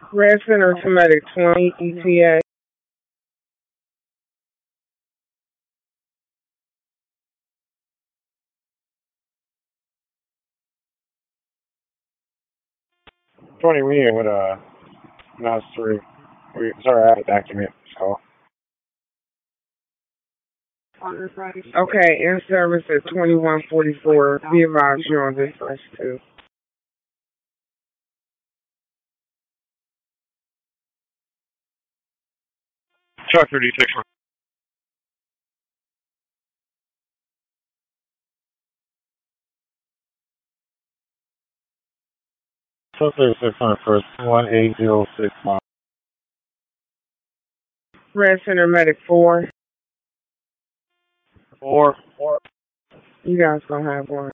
Red Center to Medic 20 ETA. 20, we in with NOS 3. Sorry, I have a document. So, Okay, in service at 2144. Be advised you're on dispatch 2. Chuck 36. Chuck 36 on first, 18065. Red Center Medic 4. 4. You guys gonna have one.